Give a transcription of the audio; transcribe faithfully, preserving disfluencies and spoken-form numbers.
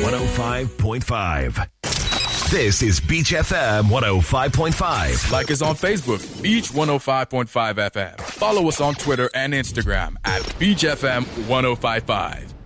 one oh five point five. This is Beach F M one oh five point five. Like us on Facebook, Beach one oh five point five F M. Follow us on Twitter and Instagram at Beach F M one oh five point five.